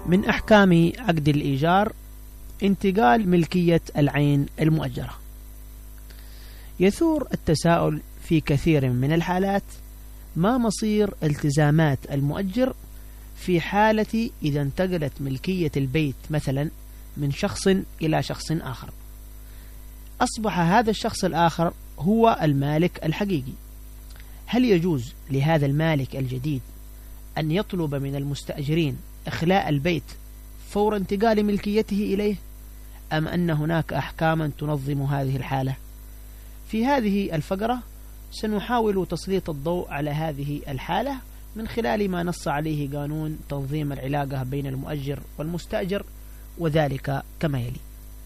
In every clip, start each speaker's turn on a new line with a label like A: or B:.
A: من أحكام عقد الإيجار انتقال ملكية العين المؤجرة. يثور التساؤل في كثير من الحالات ما مصير التزامات المؤجر في حالة إذا انتقلت ملكية البيت مثلا من شخص إلى شخص آخر، أصبح هذا الشخص الآخر هو المالك الحقيقي. هل يجوز لهذا المالك الجديد أن يطلب من المستأجرين إخلاء البيت فور انتقال ملكيته إليه، أم أن هناك أحكاما تنظم هذه الحالة؟ في هذه الفقرة سنحاول تسليط الضوء على هذه الحالة من خلال ما نص عليه قانون تنظيم العلاقة بين المؤجر والمستأجر، وذلك كما يلي.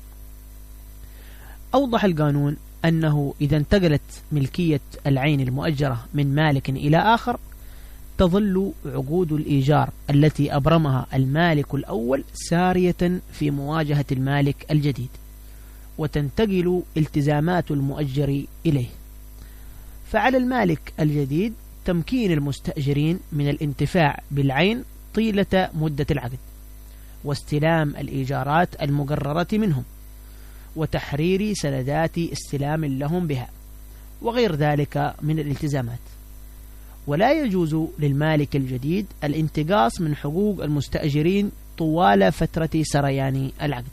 A: أوضح القانون أنه إذا انتقلت ملكية العين المؤجرة من مالك إلى آخر تظل عقود الإيجار التي أبرمها المالك الأول سارية في مواجهة المالك الجديد، وتنتقل التزامات المؤجر إليه. فعلى المالك الجديد تمكين المستأجرين من الانتفاع بالعين طيلة مدة العقد، واستلام الإيجارات المقررة منهم، وتحرير سندات استلام لهم بها، وغير ذلك من الالتزامات. ولا يجوز للمالك الجديد الانتقاص من حقوق المستأجرين طوال فترة سريان العقد.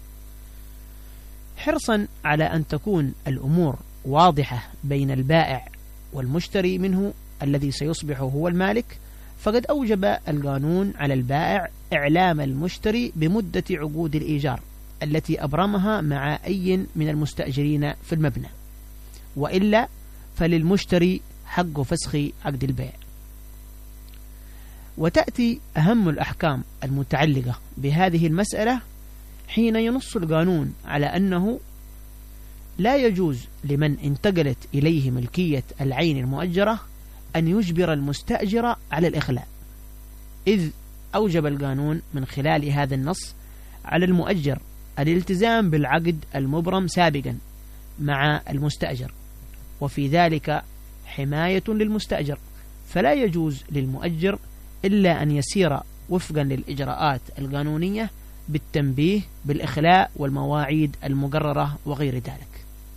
A: حرصا على أن تكون الأمور واضحة بين البائع والمشتري منه الذي سيصبح هو المالك، فقد أوجب القانون على البائع إعلام المشتري بمدة عقود الإيجار التي أبرمها مع أي من المستأجرين في المبنى، وإلا فللمشتري حق فسخ عقد البيع. وتأتي أهم الأحكام المتعلقة بهذه المسألة حين ينص القانون على أنه لا يجوز لمن انتقلت إليه ملكية العين المؤجرة أن يجبر المستأجر على الإخلاء، إذ أوجب القانون من خلال هذا النص على المؤجر الالتزام بالعقد المبرم سابقا مع المستأجر، وفي ذلك حماية للمستأجر، فلا يجوز للمؤجر إلا أن يسير وفقا للإجراءات القانونية بالتنبيه بالإخلاء والمواعيد المقررة وغير ذلك.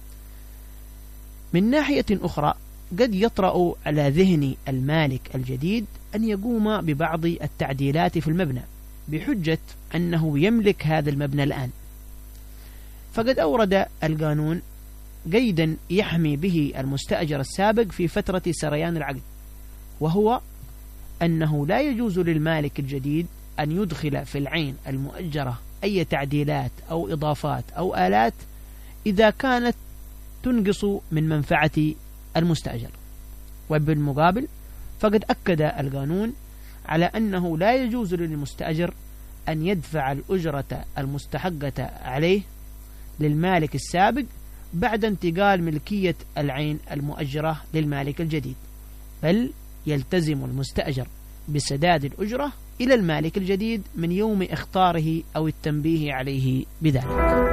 A: من ناحية أخرى قد يطرأ على ذهن المالك الجديد أن يقوم ببعض التعديلات في المبنى بحجة أنه يملك هذا المبنى الآن، فقد أورد القانون قيدا يحمي به المستأجر السابق في فترة سريان العقد، وهو أنه لا يجوز للمالك الجديد أن يدخل في العين المؤجرة أي تعديلات أو إضافات أو آلات إذا كانت تنقص من منفعة المستأجر. وبالمقابل فقد أكد القانون على أنه لا يجوز للمستأجر أن يدفع الأجرة المستحقة عليه للمالك السابق بعد انتقال ملكية العين المؤجرة للمالك الجديد، بل يلتزم المستأجر بسداد الأجرة إلى المالك الجديد من يوم إخطاره أو التنبيه عليه بذلك.